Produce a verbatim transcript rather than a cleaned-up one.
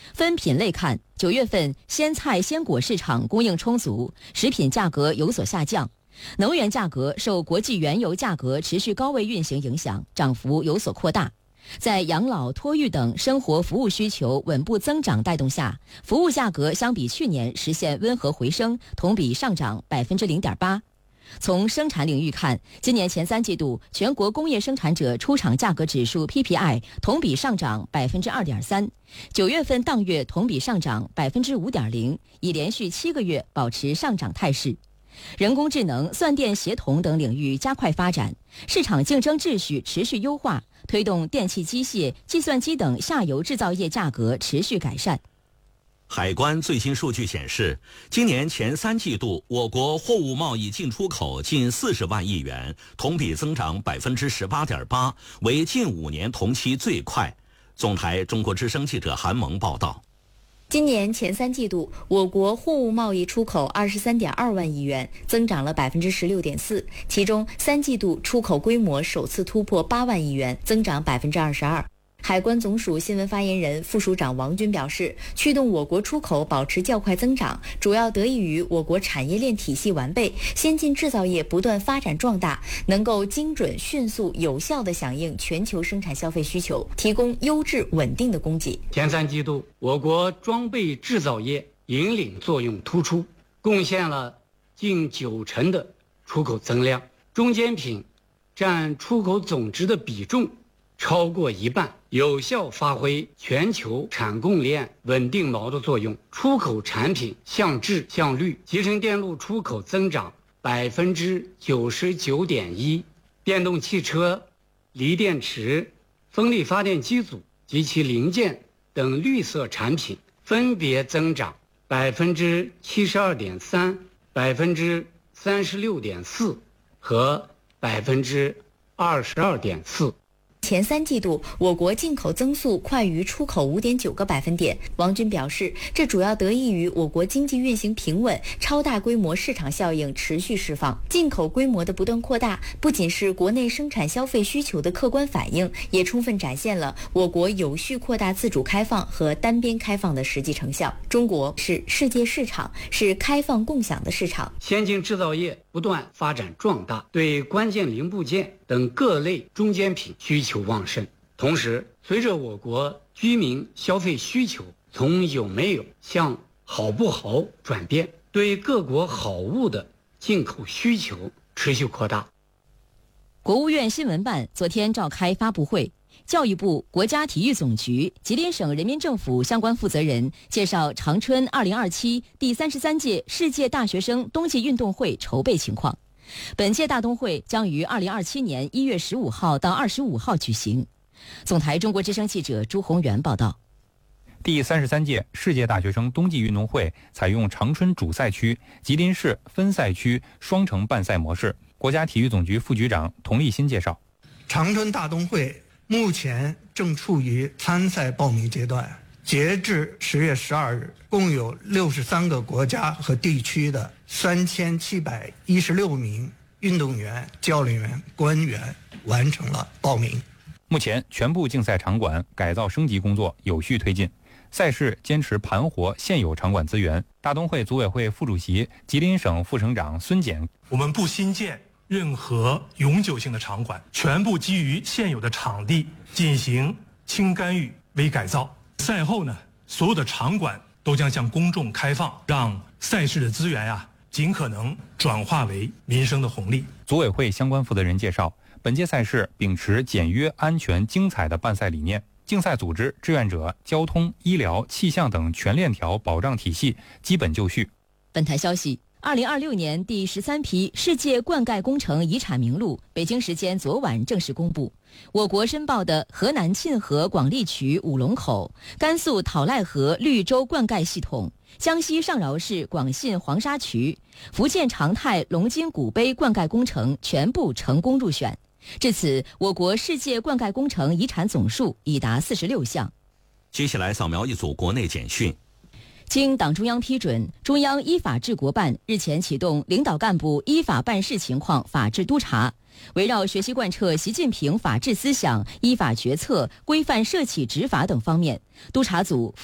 分品类看，九月份鲜菜鲜果市场供应充足，食品价格有所下降。能源价格受国际原油价格持续高位运行影响，涨幅有所扩大。在养老、托育等生活服务需求稳步增长带动下，服务价格相比去年实现温和回升，同比上涨 百分之零点八。从生产领域看，今年前三季度全国工业生产者出厂价格指数 P P I 同比上涨 百分之二点三， 九月份当月同比上涨 百分之五点零， 已连续七个月保持上涨态势。人工智能、算电协同等领域加快发展，市场竞争秩序持续优化，推动电气机械、计算机等下游制造业价格持续改善。 海关最新数据显示，今年前三季度我国货物贸易进出口近四十万亿元，同比增长 百分之十八点八， 为近五年同期最快。总台中国之声记者韩萌报道。 今年前三季度，我国货物贸易出口二十三点二万亿元，增长了 百分之十六点四， 其中三季度出口规模首次突破八万亿元，增长 百分之二十二。海关总署新闻发言人、副署长王军表示，驱动我国出口保持较快增长，主要得益于我国产业链体系完备，先进制造业不断发展壮大，能够精准、迅速、有效地响应全球生产消费需求，提供优质稳定的供给。 前三季度，我国装备制造业引领作用突出，贡献了近九成的出口增量，中间品占出口总值的比重超过一半，有效发挥全球产供链稳定锚的作用。出口产品向质向率，集成电路出口增长 百分之九十九点一， 电动汽车、锂电池、风力发电机组及其零件等绿色产品分别增长 百分之七十二点三、 百分之三十六点四 和 百分之二十二点四。 前三季度，我国进口增速快于出口 五点九个百分点。王军表示，这主要得益于我国经济运行平稳，超大规模市场效应持续释放。进口规模的不断扩大，不仅是国内生产消费需求的客观反映，也充分展现了我国有序扩大自主开放和单边开放的实际成效。中国是世界市场，是开放共享的市场。 先进制造业不断发展壮大，对关键零部件等各类中间品需求旺盛。同时，随着我国居民消费需求从有没有向好不好转变，对各国好物的进口需求持续扩大。 国务院新闻办昨天召开发布会，教育部、国家体育总局、吉林省人民政府相关负责人介绍长春二零二七第三十三届世界大学生冬季运动会筹备情况。本届大冬会将于二零二七年一月十五号到二十五号举行。总台中国之声记者朱宏元报道。 第三十三届世界大学生冬季运动会采用长春主赛区、吉林市分赛区双城办赛模式。国家体育总局副局长童立新介绍， 长春大冬会目前正处于参赛报名阶段，截至十月十二日，共有六十三个国家和地区的三千七百一十六名运动员、教练员、官员完成了报名。 目前，全部竞赛场馆改造升级工作有序推进，赛事坚持盘活现有场馆资源。大冬会组委会副主席、吉林省副省长孙简， 我们不新建任何永久性的场馆，全部基于现有的场地进行轻干预、微改造。赛后呢，所有的场馆都将向公众开放，让赛事的资源呀、啊，尽可能转化为民生的红利。 组委会相关负责人介绍，本届赛事秉持简约、安全、精彩的办赛理念，竞赛组织、志愿者、交通、医疗、气象等全链条保障体系基本就绪。 本台消息，二零二六年第十三批世界灌溉工程遗产名录，北京时间昨晚正式公布。我国申报的河南沁河广利渠五龙口、甘肃讨赖河绿洲灌溉系统、江西上饶市广信黄沙渠、福建长泰龙津古碑灌溉工程全部成功入选。至此，我国世界灌溉工程遗产总数已达四十六项。 接下来扫描一组国内简讯。 经党中央批准，中央依法治国办日前启动领导干部依法办事情况法治督查，围绕学习贯彻习近平法治思想、依法决策、规范涉企执法等方面，督查组